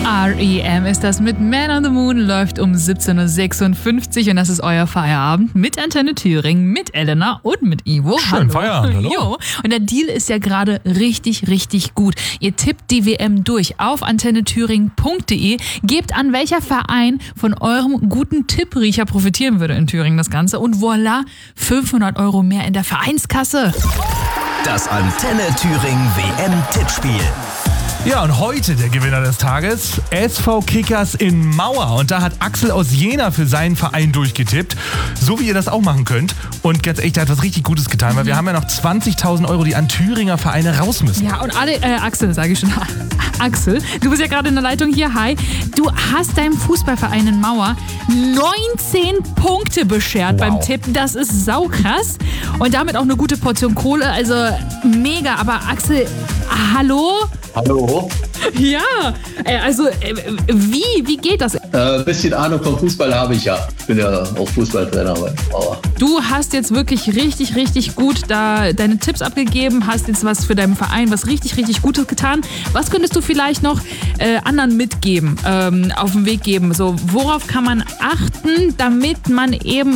R.E.M. ist das mit Man on the Moon, läuft um 17.56 Uhr und das ist euer Feierabend mit Antenne Thüringen, mit Elena und mit Ivo. Schönen Feierabend, hallo. Jo. Und der Deal ist ja gerade richtig, richtig gut. Ihr tippt die WM durch auf antennethüringen.de, gebt an, welcher Verein von eurem guten Tippriecher profitieren würde in Thüringen das Ganze und voilà, 500 € mehr in der Vereinskasse. Das Antenne Thüringen WM-Tippspiel. Ja, und heute der Gewinner des Tages, SV Kickers in Mauer. Und da hat Axel aus Jena für seinen Verein durchgetippt, so wie ihr das auch machen könnt. Und ganz ehrlich, der hat was richtig Gutes getan, weil wir haben ja noch 20.000 €, die an Thüringer Vereine raus müssen. Ja, und alle, Axel, sage ich schon. Axel, du bist ja gerade in der Leitung hier. Hi. Du hast deinem Fußballverein in Mauer 19 Punkte beschert beim Tippen. Das ist saukrass. Und damit auch eine gute Portion Kohle. Also mega. Aber Axel, hallo? Hallo? Ja, also wie geht das? Bisschen Ahnung vom Fußball habe ich ja. Ich bin ja auch Fußballtrainer bei Mauer. Du hast jetzt wirklich richtig, richtig gut da deine Tipps abgegeben, hast jetzt was für deinen Verein, was richtig, richtig Gutes getan. Was könntest du vielleicht noch anderen mitgeben, auf den Weg geben? So, worauf kann man achten, damit man eben